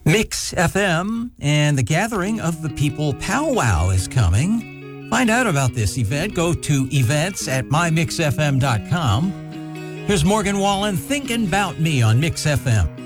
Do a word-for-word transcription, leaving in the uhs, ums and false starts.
Mix F M and the Gathering of the People powwow is coming. Find out about this event. Go to events at my mix f m dot com. Here's Morgan Wallen, Thinking About Me on Mix F M.